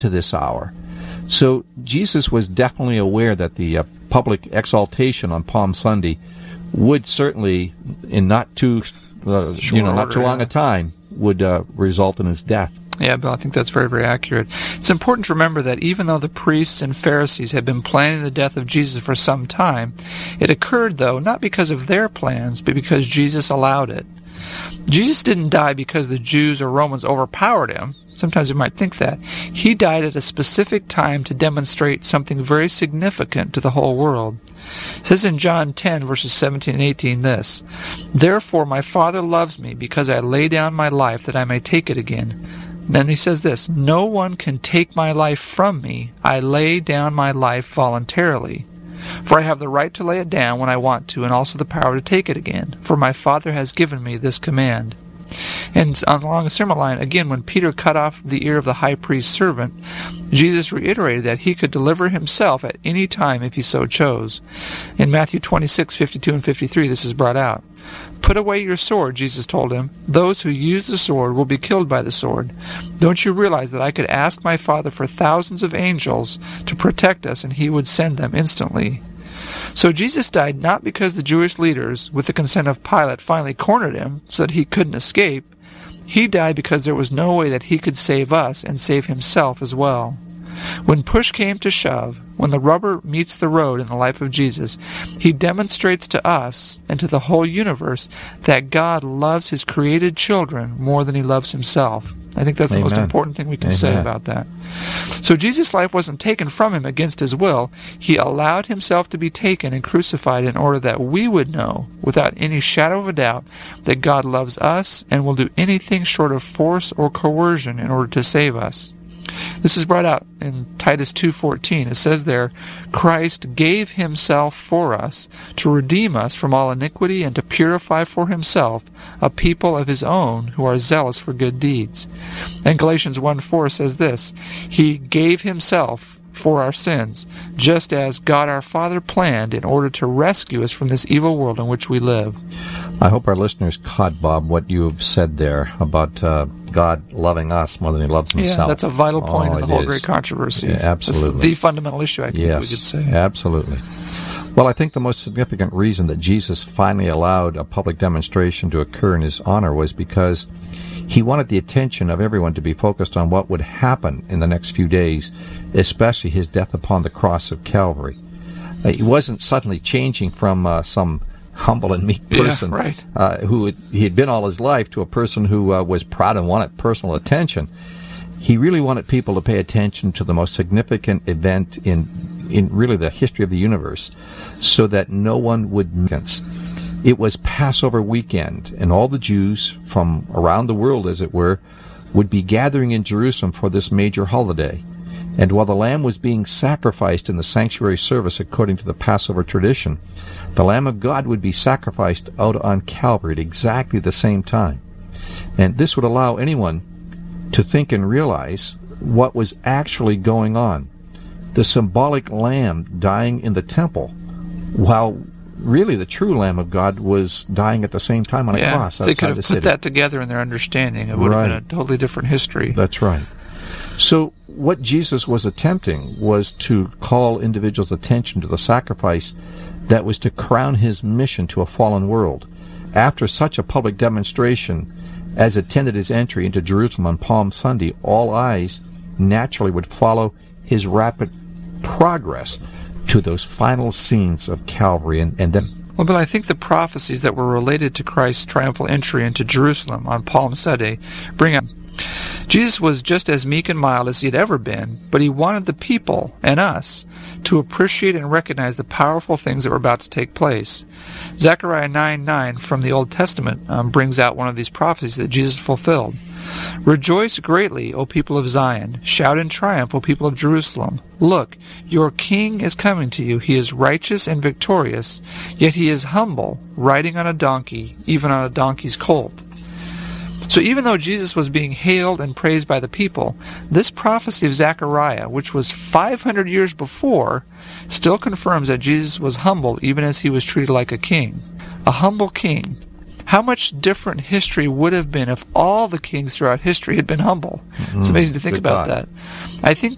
to this hour. So Jesus was definitely aware that the public exaltation on Palm Sunday would certainly, in not too long a time, would result in his death. Yeah, Bill, I think that's very, very accurate. It's important to remember that even though the priests and Pharisees had been planning the death of Jesus for some time, it occurred, though, not because of their plans, but because Jesus allowed it. Jesus didn't die because the Jews or Romans overpowered him. Sometimes we might think that. He died at a specific time to demonstrate something very significant to the whole world. It says in John 10, verses 17 and 18 this, "Therefore my Father loves me, because I lay down my life that I may take it again." Then he says this, "No one can take my life from me. I lay down my life voluntarily. For I have the right to lay it down when I want to, and also the power to take it again. For my Father has given me this command." And along a similar line, again, when Peter cut off the ear of the high priest's servant, Jesus reiterated that he could deliver himself at any time if he so chose. In Matthew 26, 52 and 53, this is brought out. "Put away your sword," Jesus told him. "Those who use the sword will be killed by the sword. Don't you realize that I could ask my Father for thousands of angels to protect us, and he would send them instantly?" So Jesus died not because the Jewish leaders, with the consent of Pilate, finally cornered him so that he couldn't escape. He died because there was no way that he could save us and save himself as well. When push came to shove, when the rubber meets the road in the life of Jesus, he demonstrates to us and to the whole universe that God loves his created children more than he loves himself. I think that's the most important thing we can say about that. So Jesus' life wasn't taken from him against his will. He allowed himself to be taken and crucified in order that we would know, without any shadow of a doubt, that God loves us and will do anything short of force or coercion in order to save us. This is brought out in Titus 2:14. It says there, "Christ gave himself for us to redeem us from all iniquity and to purify for himself a people of his own who are zealous for good deeds." And Galatians 1:4 says this, "He gave himself for our sins, just as God our Father planned in order to rescue us from this evil world in which we live." I hope our listeners caught, Bob, what you have said there about God loving us more than he loves himself. Yeah, that's a vital point in the whole great controversy. Yeah, absolutely. That's the fundamental issue, I think we could say. Absolutely. Well, I think the most significant reason that Jesus finally allowed a public demonstration to occur in his honor was because he wanted the attention of everyone to be focused on what would happen in the next few days, especially his death upon the cross of Calvary. He wasn't suddenly changing from some humble and meek person who he had been all his life to a person who was proud and wanted personal attention. He really wanted people to pay attention to the most significant event in really the history of the universe, so that no one would miss. It was Passover weekend, and all the Jews from around the world, as it were, would be gathering in Jerusalem for this major holiday. And while the lamb was being sacrificed in the sanctuary service according to the Passover tradition, the Lamb of God would be sacrificed out on Calvary at exactly the same time. And this would allow anyone to think and realize what was actually going on. The symbolic lamb dying in the temple, while really the true Lamb of God was dying at the same time on a cross outside the city. They could have put that together in their understanding. It would have been a totally different history. That's right. So what Jesus was attempting was to call individuals' attention to the sacrifice that was to crown his mission to a fallen world. After such a public demonstration as attended his entry into Jerusalem on Palm Sunday, all eyes naturally would follow his rapid progress to those final scenes of Calvary, and then... Well, but I think the prophecies that were related to Christ's triumphal entry into Jerusalem on Palm Sunday bring up. Jesus was just as meek and mild as he had ever been, but he wanted the people, and us, to appreciate and recognize the powerful things that were about to take place. Zechariah 9:9 from the Old Testament brings out one of these prophecies that Jesus fulfilled. "Rejoice greatly, O people of Zion. Shout in triumph, O people of Jerusalem. Look, your king is coming to you. He is righteous and victorious, yet he is humble, riding on a donkey, even on a donkey's colt." So even though Jesus was being hailed and praised by the people, this prophecy of Zechariah, which was 500 years before, still confirms that Jesus was humble even as he was treated like a king. A humble king. How much different history would have been if all the kings throughout history had been humble? It's amazing to think about that. I think